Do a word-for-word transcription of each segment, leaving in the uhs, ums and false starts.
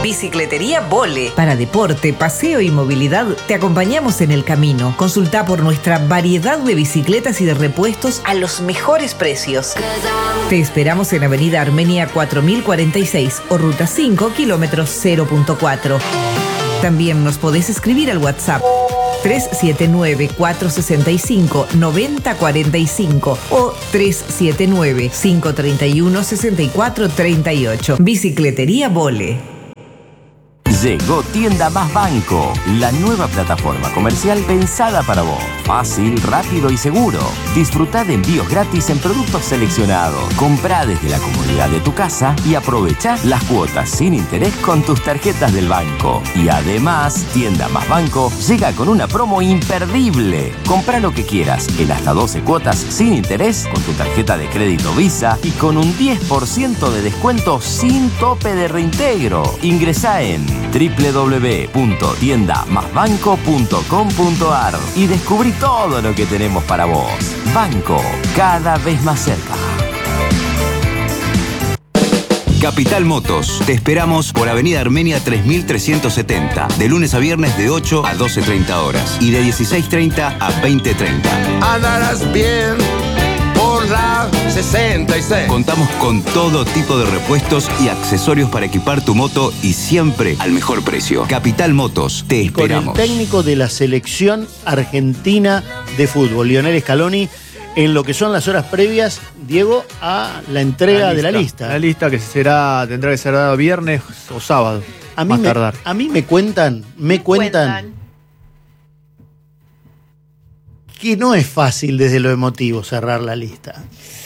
Bicicletería Vole. Para deporte, paseo y movilidad, te acompañamos en el camino. Consulta por nuestra variedad de bicicletas y de repuestos A los mejores precios. Te esperamos en Avenida Armenia cuatro mil cuarenta y seis o Ruta cinco, kilómetros cero punto cuatro. También nos podés escribir al WhatsApp tres siete nueve, cuatro seis cinco, nueve cero cuatro cinco o tres siete nueve, cinco tres uno, seis cuatro tres ocho. Bicicletería Vole. Llegó Tienda Más Banco, la nueva plataforma comercial pensada para vos. Fácil, rápido y seguro. Disfrutá de envíos gratis en productos seleccionados. Comprá desde la comodidad de tu casa y aprovechá las cuotas sin interés con tus tarjetas del banco. Y además, Tienda Más Banco llega con una promo imperdible. Comprá lo que quieras en hasta doce cuotas sin interés con tu tarjeta de crédito Visa y con un diez por ciento de descuento sin tope de reintegro. Ingresá en doble u doble u doble u punto tienda más banco punto com punto a r y descubrí todo lo que tenemos para vos. Banco, cada vez más cerca. Capital Motos. Te esperamos por Avenida Armenia tres mil trescientos setenta, de lunes a viernes de ocho a doce treinta horas y de dieciséis treinta a veinte treinta. Andarás bien por la sesenta y seis. Contamos con todo tipo de repuestos y accesorios para equipar tu moto y siempre al mejor precio. Capital Motos, te esperamos. Con el técnico de la selección argentina de fútbol, Lionel Scaloni, en lo que son las horas previas, Diego, a la entrega la de la lista. La lista que será, tendrá que ser dada viernes o sábado. A mí más me, tardar. A mí me cuentan, me cuentan, cuentan que no es fácil desde lo emotivo cerrar la lista.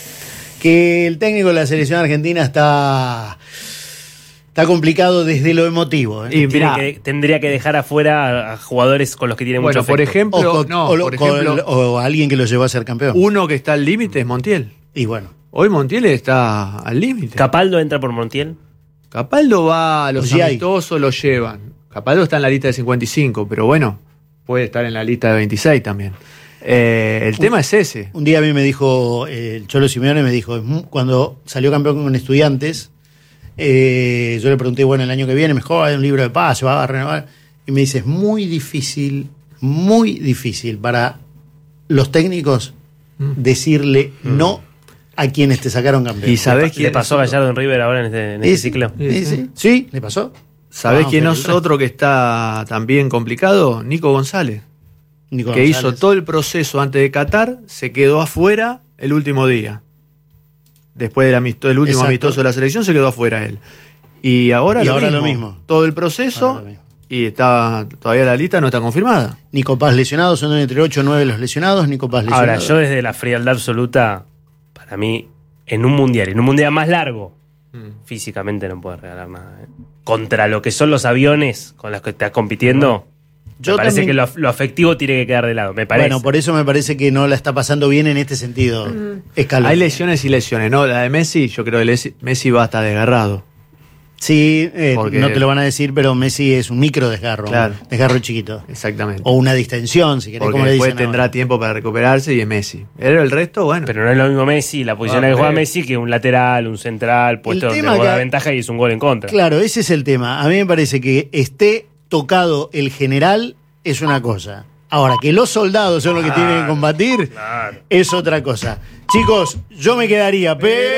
Que el técnico de la selección argentina está, está complicado desde lo emotivo. ¿eh? Y mirá, que, tendría que dejar afuera a jugadores con los que tiene bueno, mucho por afecto. ejemplo, o, no, o, por con, ejemplo, o alguien que lo llevó a ser campeón. Uno que está al límite es Montiel. Y bueno. Hoy Montiel está al límite. ¿Capaldo entra por Montiel? Capaldo va a los Oye, amistosos, lo llevan. Capaldo está en la lista de cincuenta y cinco, pero bueno, puede estar en la lista de veintiséis también. Eh, el un, tema es ese. Un día a mí me dijo, eh, el Cholo Simeone me dijo, cuando salió campeón con Estudiantes, eh, yo le pregunté, bueno, el año que viene mejor hay un libro de paz, se va a renovar. Y me dice, es muy difícil, muy difícil para los técnicos mm. decirle mm. no a quienes te sacaron campeón. ¿Y sabés quién le pasó a Gallardo en River ahora en este, en este ¿Sí? ciclo? Sí, sí, sí, le pasó. ¿Sabés ah, quién es otro que está también complicado? Nico González. Nico que González. hizo todo el proceso antes de Qatar, se quedó afuera el último día. Después del amisto, el último Exacto. amistoso de la selección se quedó afuera él. Y ahora, y lo, ahora mismo. lo mismo. Todo el proceso y está todavía la lista no está confirmada. Nico Paz lesionado, son entre ocho o nueve los lesionados. Nico Paz lesionado. Ahora, yo desde la frialdad absoluta, para mí, en un mundial, en un mundial más largo, mm. físicamente no puedes regalar nada. ¿eh? Contra lo que son los aviones con los que estás compitiendo. Mm. Yo me parece también, que lo, lo afectivo tiene que quedar de lado, me parece. Bueno, por eso me parece que no la está pasando bien en este sentido. Mm. Hay lesiones y lesiones, ¿no? La de Messi, yo creo que Messi va hasta desgarrado. Sí, eh, Porque, no te lo van a decir, pero Messi es un micro desgarro, claro. un desgarro chiquito. Exactamente. O una distensión, si querés. Porque como le después dicen tendrá ahora. tiempo para recuperarse y es Messi. Pero el resto, bueno. Pero no es lo mismo Messi, la posición ah, que juega Messi, que un lateral, un central, puesto donde juega que... ventaja y es un gol en contra. Claro, ese es el tema. A mí me parece que esté tocado el general es una cosa. Ahora, que los soldados son los que claro, tienen que combatir claro. es otra cosa. Chicos, yo me quedaría, pero...